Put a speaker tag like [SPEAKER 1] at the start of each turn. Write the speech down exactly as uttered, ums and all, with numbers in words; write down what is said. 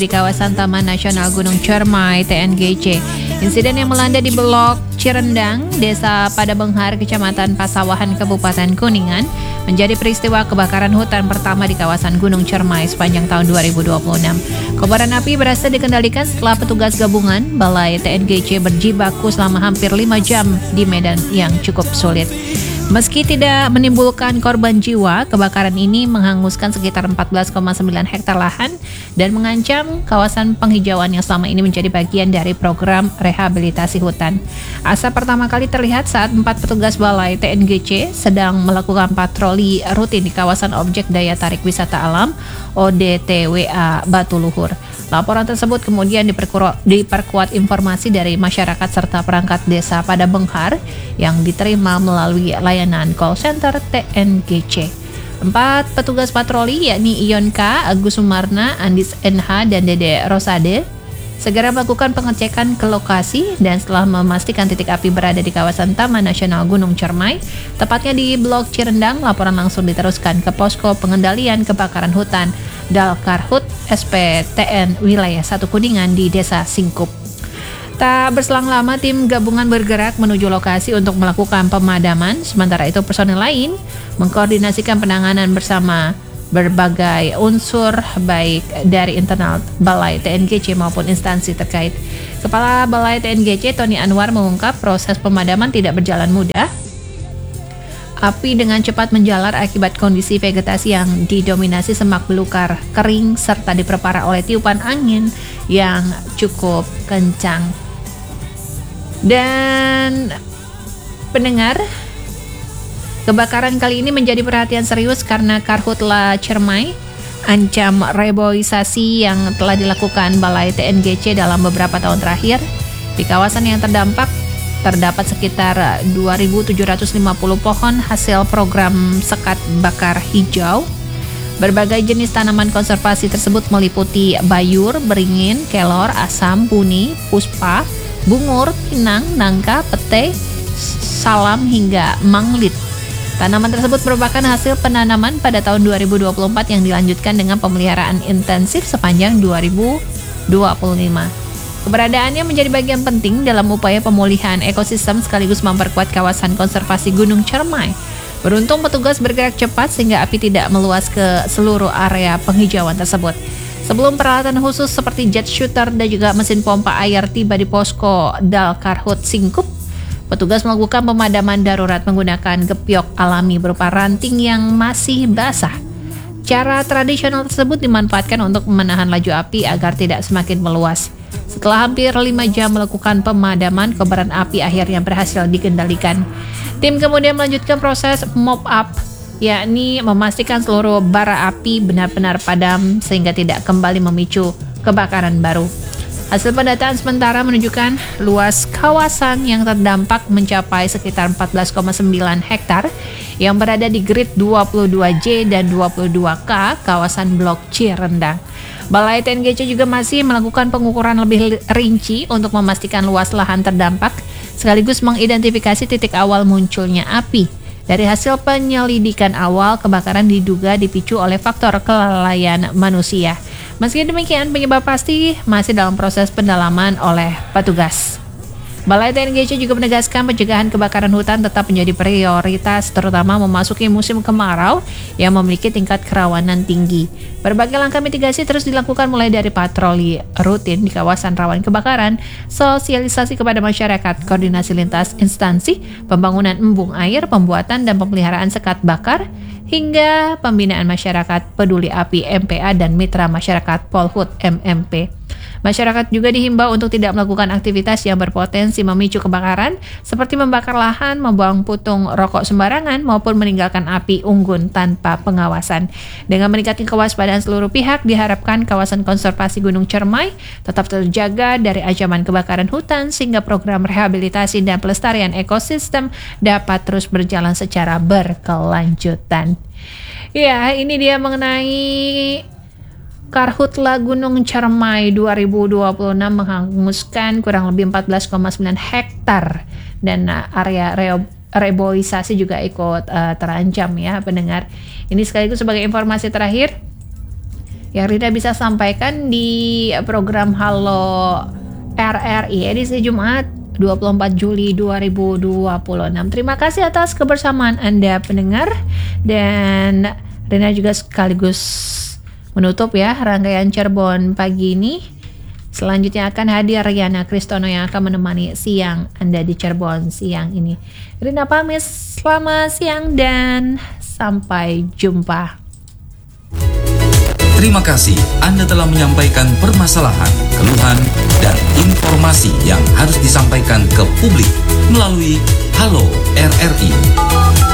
[SPEAKER 1] di kawasan Taman Nasional Gunung Cermai T N G C. Insiden yang melanda di Blok Cirendang, Desa Padabenghar, Kecamatan Pasawahan, Kabupaten Kuningan, menjadi peristiwa kebakaran hutan pertama di kawasan Gunung Cermai sepanjang tahun dua ribu dua puluh enam. Kobaran api berhasil dikendalikan setelah petugas gabungan Balai T N G C berjibaku selama hampir lima jam di medan yang cukup sulit. Meski tidak menimbulkan korban jiwa, kebakaran ini menghanguskan sekitar empat belas koma sembilan hektar lahan dan mengancam kawasan penghijauan yang selama ini menjadi bagian dari program rehabilitasi hutan. Asap pertama kali terlihat saat empat petugas Balai T N G C sedang melakukan patroli rutin di kawasan objek daya tarik wisata alam O D T W A Batu Luhur. Laporan tersebut kemudian diperkuat informasi dari masyarakat serta perangkat desa Padabenghar yang diterima melalui layanan call center T N G C. Empat petugas patroli yakni Ion K, Agus Sumarna, Andis N H, dan Dede Rosade segera melakukan pengecekan ke lokasi dan setelah memastikan titik api berada di kawasan Taman Nasional Gunung Cermai, tepatnya di Blok Cirendang, laporan langsung diteruskan ke Posko Pengendalian Kebakaran Hutan Dalkarhut S P T N Wilayah satu Kuningan di Desa Singkup. Tak berselang lama, tim gabungan bergerak menuju lokasi untuk melakukan pemadaman, sementara itu personel lain mengkoordinasikan penanganan bersama berbagai unsur baik dari internal Balai T N G C maupun instansi terkait. Kepala Balai T N G C Tony Anwar mengungkap proses pemadaman tidak berjalan mudah. Api dengan cepat menjalar akibat kondisi vegetasi yang didominasi semak belukar kering serta diperparah oleh tiupan angin yang cukup kencang. Dan pendengar, kebakaran kali ini menjadi perhatian serius karena Karhutla Cermai ancam reboisasi yang telah dilakukan Balai T N G C dalam beberapa tahun terakhir. Di kawasan yang terdampak terdapat sekitar dua ribu tujuh ratus lima puluh pohon hasil program sekat bakar hijau. Berbagai jenis tanaman konservasi tersebut meliputi bayur, beringin, kelor, asam, buni, puspa, bungur, pinang, nangka, pete, salam hingga manglit. Tanaman tersebut merupakan hasil penanaman pada tahun dua ribu dua puluh empat yang dilanjutkan dengan pemeliharaan intensif sepanjang dua ribu dua puluh lima. Keberadaannya menjadi bagian penting dalam upaya pemulihan ekosistem sekaligus memperkuat kawasan konservasi Gunung Cermai. Beruntung petugas bergerak cepat sehingga api tidak meluas ke seluruh area penghijauan tersebut. Sebelum peralatan khusus seperti jet shooter dan juga mesin pompa air tiba di posko Dalkarhut Singkup, petugas melakukan pemadaman darurat menggunakan gebyok alami berupa ranting yang masih basah. Cara tradisional tersebut dimanfaatkan untuk menahan laju api agar tidak semakin meluas. Setelah hampir lima jam melakukan pemadaman, kobaran api akhirnya berhasil dikendalikan. Tim kemudian melanjutkan proses mop up, yakni memastikan seluruh bara api benar-benar padam sehingga tidak kembali memicu kebakaran baru. Hasil pendataan sementara menunjukkan luas kawasan yang terdampak mencapai sekitar empat belas koma sembilan hektar yang berada di grid dua puluh dua J dan dua puluh dua K kawasan Blok Cirendang. Balai T N G C juga masih melakukan pengukuran lebih rinci untuk memastikan luas lahan terdampak sekaligus mengidentifikasi titik awal munculnya api. Dari hasil penyelidikan awal, kebakaran diduga dipicu oleh faktor kelalaian manusia. Meski demikian, penyebab pasti masih dalam proses pendalaman oleh petugas. Balai T N G C juga menegaskan pencegahan kebakaran hutan tetap menjadi prioritas, terutama memasuki musim kemarau yang memiliki tingkat kerawanan tinggi. Berbagai langkah mitigasi terus dilakukan mulai dari patroli rutin di kawasan rawan kebakaran, sosialisasi kepada masyarakat, koordinasi lintas instansi, pembangunan embung air, pembuatan dan pemeliharaan sekat bakar, hingga pembinaan masyarakat peduli api M P A dan mitra masyarakat Polhut M M P. Masyarakat juga dihimbau untuk tidak melakukan aktivitas yang berpotensi memicu kebakaran seperti membakar lahan, membuang putung rokok sembarangan, maupun meninggalkan api unggun tanpa pengawasan. Dengan meningkatkan kewaspadaan seluruh pihak, diharapkan kawasan konservasi Gunung Cermai tetap terjaga dari ancaman kebakaran hutan sehingga program rehabilitasi dan pelestarian ekosistem dapat terus berjalan secara berkelanjutan. Ya, ini dia mengenai Karhutla Gunung Cermai dua ribu dua puluh enam menghanguskan kurang lebih empat belas koma sembilan hektar dan area reo- reboisasi juga ikut uh, terancam ya pendengar. Ini sekaligus sebagai informasi terakhir. yang Rina bisa sampaikan di program Halo R R I edisi Jumat dua puluh empat Juli dua ribu dua puluh enam. Terima kasih atas kebersamaan Anda pendengar, dan Rina juga sekaligus menutup ya rangkaian Cirebon pagi ini. Selanjutnya akan hadir Riana Kristono yang akan menemani siang Anda di Cirebon siang ini. Rina pamit, selamat siang dan sampai jumpa.
[SPEAKER 2] Terima kasih Anda telah menyampaikan permasalahan, keluhan, dan informasi yang harus disampaikan ke publik melalui Halo R R I.